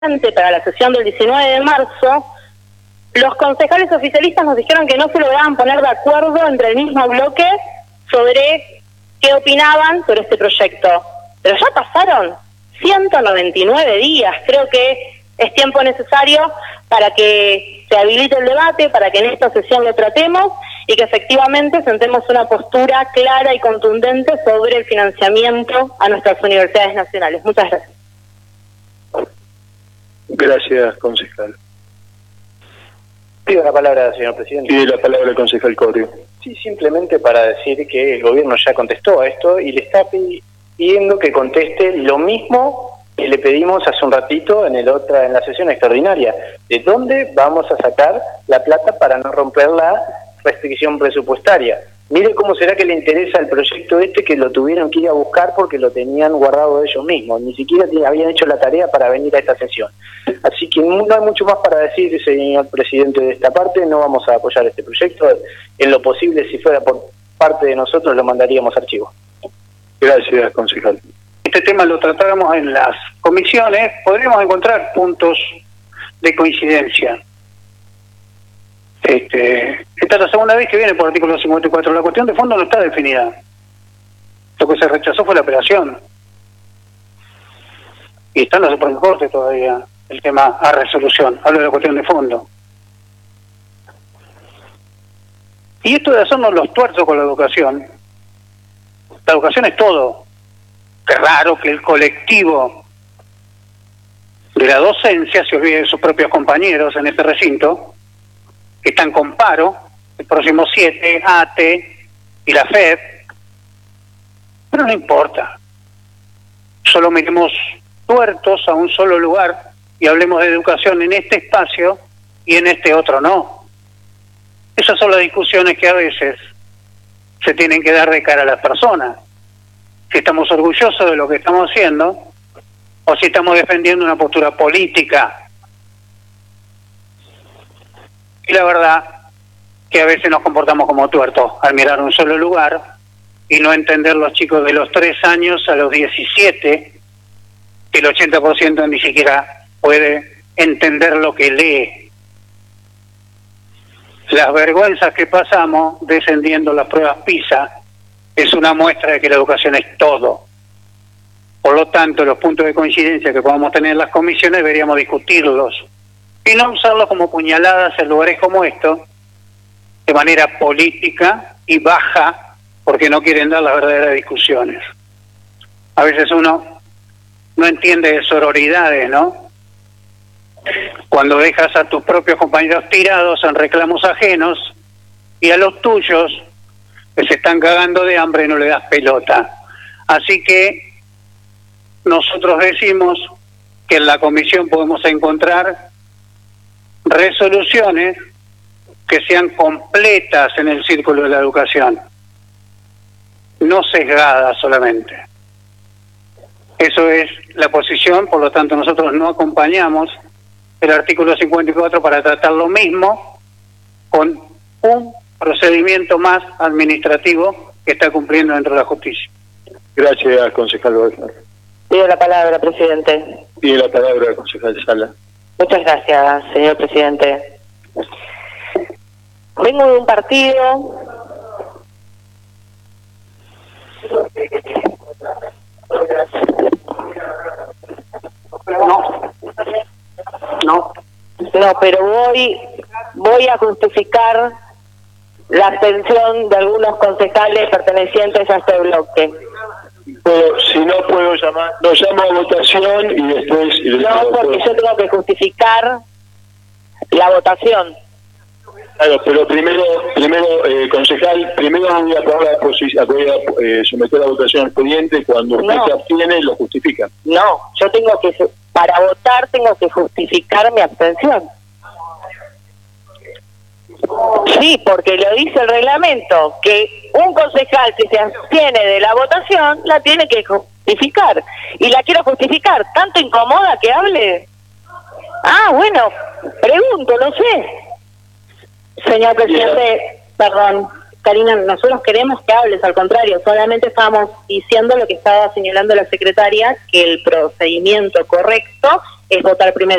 para la sesión del 19 de marzo, los concejales oficialistas nos dijeron que no se lograban poner de acuerdo entre el mismo bloque sobre qué opinaban sobre este proyecto. Pero ya pasaron 199 días, creo que es tiempo necesario para que se habilite el debate, para que en esta sesión lo tratemos y que efectivamente sentemos una postura clara y contundente sobre el financiamiento a nuestras universidades nacionales. Muchas gracias. Gracias, concejal. Pido la palabra, señor presidente. Pide la palabra el concejal Corrio. Sí, simplemente para decir que el gobierno ya contestó a esto y le está pidiendo que conteste lo mismo que le pedimos hace un ratito en la sesión extraordinaria. ¿De dónde vamos a sacar la plata para no romper la restricción presupuestaria? Mire cómo será que le interesa el proyecto que lo tuvieron que ir a buscar porque lo tenían guardado ellos mismos. Ni siquiera habían hecho la tarea para venir a esta sesión. Así que no hay mucho más para decir, señor presidente, de esta parte. No vamos a apoyar este proyecto. En lo posible, si fuera por parte de nosotros, lo mandaríamos a archivo. Gracias, concejal. Este tema lo tratamos en las comisiones. Podríamos encontrar puntos de coincidencia. Esta es la segunda vez que viene por artículo 54. La cuestión de fondo no está definida. Lo que se rechazó fue la apelación. Y está en la Suprema Corte todavía el tema a resolución. Hablo de la cuestión de fondo. Y esto de hacernos los tuertos con la educación es todo. Qué raro que el colectivo de la docencia se olvide de sus propios compañeros en este recinto, que están con paro, el próximo 7, ATE y la FED, pero no importa. Solo miremos tuertos a un solo lugar y hablemos de educación en este espacio y en este otro no. Esas son las discusiones que a veces se tienen que dar de cara a las personas. Si estamos orgullosos de lo que estamos haciendo o si estamos defendiendo una postura política. Y la verdad que a veces nos comportamos como tuertos al mirar un solo lugar y no entender los chicos de los 3 años a los 17, que el 80% ni siquiera puede entender lo que lee. Las vergüenzas que pasamos descendiendo las pruebas PISA es una muestra de que la educación es todo. Por lo tanto, los puntos de coincidencia que podamos tener en las comisiones deberíamos discutirlos y no usarlos como puñaladas en lugares como estos, de manera política y baja, porque no quieren dar las verdaderas discusiones. A veces uno no entiende de sororidades, ¿no? Cuando dejas a tus propios compañeros tirados en reclamos ajenos y a los tuyos que se están cagando de hambre no le das pelota. Así que nosotros decimos que en la comisión podemos encontrar resoluciones que sean completas en el círculo de la educación, no sesgadas solamente. Eso es la posición, por lo tanto nosotros no acompañamos el artículo 54 para tratar lo mismo con un procedimiento más administrativo que está cumpliendo dentro de la justicia. Gracias, concejal Wagner. Pido la palabra, presidente. Pide la palabra, concejal Sala. Muchas gracias, señor presidente. Vengo de un partido no, pero voy a justificar la abstención de algunos concejales pertenecientes a este bloque. Pero si no puedo llamar, lo llamo a votación y después... No, porque yo tengo que justificar la votación. Claro, pero primero, concejal, primero voy a someter a votación el expediente. Cuando usted se abstiene, lo justifica. No, yo tengo que, para votar, tengo que justificar mi abstención. Sí, porque lo dice el reglamento, que un concejal que se abstiene de la votación la tiene que justificar. Y la quiero justificar. ¿Tanto incomoda que hable? Bueno, pregunto, no sé. Señor presidente, perdón, Karina, nosotros queremos que hables, al contrario, solamente estábamos diciendo lo que estaba señalando la secretaria, que el procedimiento correcto es votar primero